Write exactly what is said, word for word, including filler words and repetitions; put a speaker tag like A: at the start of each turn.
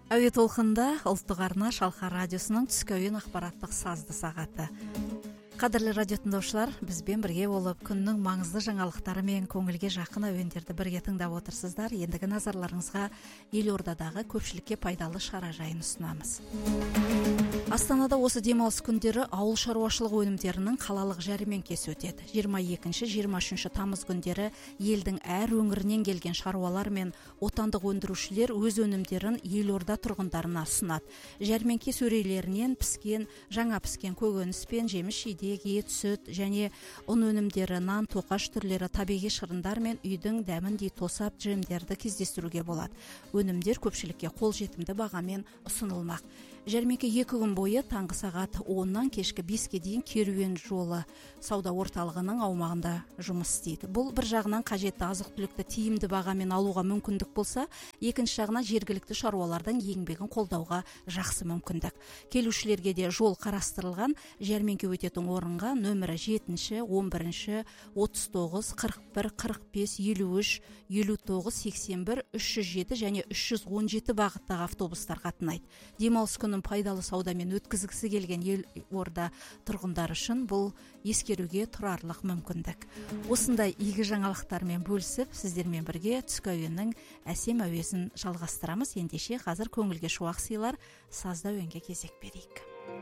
A: Әуе толқында ұлттық арна Шалқар радиосының түскі әуен ақпараттық сазды сағаты. Қадірлі радио тыңдаушылар, бізбен бірге болып күннің маңызды жаңалықтары мен көңілге жақын әуендерді бірге тыңдап отырсыздар. Ендігі назарларыңызға елордадағы көпшілікке пайдалы шара жайын ұсынамыз. Астанада осы демалыс күндері ауыл шаруашылығы өнімдерінің қалалық жәрмеңкесі өтеді. жиырма екінші жиырма үшінші тамыз күндері елдің әр өңірінен келген шаруалар мен отандық өндірушілер өз өнімдерін елорда тұрғындарына ұсынады. Жәрмеңке сөрелерінен піскен, жаңа піскен көкөніс пен жеміс жидек, ет, сүт және ұн өнімдері, нан, тоқаш түрлері, табиғи шырындар мен үйдің дәміндей тосап джемдерді кездестіруге болады. Өнімдер көпшілікке қолжетімді бағамен ұсынылмақ. Жәрмеңке екі күн бойы таңғы сағат оннан кешкі беске дейін керуен жолы сауда орталығының аумағында жұмыс істейді. Бұл бір жағынан қажетті азық-түлікті тиімді бағамен алуға мүмкіндік болса, екінші жағынан жергілікті шаруалардың еңбегін қолдауға жақсы мүмкіндік. Келушілерге де жол қарастырылған. Жәрмеңке өтетін орынға нөмірі жетінші, он бірінші, отыз тоғыз, қырық бір, қырық бес, елу үш, елу тоғыз, сексен бір, үш жүз жеті және үш жүз он жеті бағыттағы автобустар қатынайды. Демалыс күнін пайдалы саудамен өткізгісі келген елорда тұрғындары үшін бұл ескеруге тұрарлық мүмкіндік. Осындай игі жаңалықтармен бөлісіп, сіздермен бірге түскі әуеннің әсем әуезін жалғастырамыз. Ендеше қазір көңілге шуақ сыйлар сазды әуенге кезек берейік.